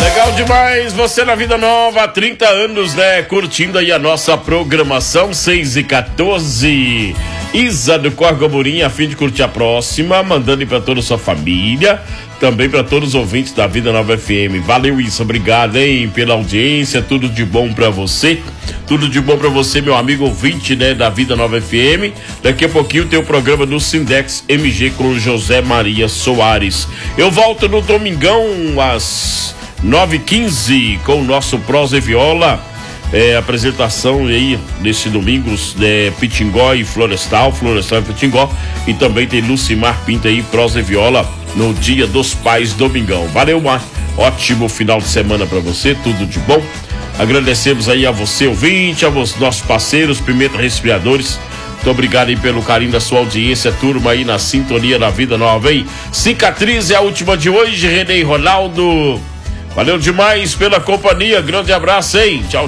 Legal demais, você na Vida Nova, há 30 anos, né? Curtindo aí a nossa programação, 6h14. Isa do Corgoburim, a fim de curtir a próxima, mandando aí pra toda a sua família, também para todos os ouvintes da Vida Nova FM. Valeu, Isa, obrigado, hein, pela audiência, tudo de bom pra você. Tudo de bom pra você, meu amigo ouvinte, né, da Vida Nova FM. Daqui a pouquinho tem o programa do Sindex MG com José Maria Soares. Eu volto no domingão às 9h15 com o nosso Prosa e Viola. Apresentação aí nesse domingo Pitingó e Florestal e Pitingó, e também tem Lucimar Pinto aí, Prosa e Viola no Dia dos Pais, domingão. Valeu, ótimo final de semana pra você, tudo de bom. Agradecemos aí a você, ouvinte, aos nossos parceiros, Pimenta Resfriadores. Muito obrigado aí pelo carinho da sua audiência, turma aí na sintonia da Vida Nova, hein? Cicatriz é a última de hoje, Renê e Ronaldo. Valeu demais pela companhia, grande abraço, hein? Tchau.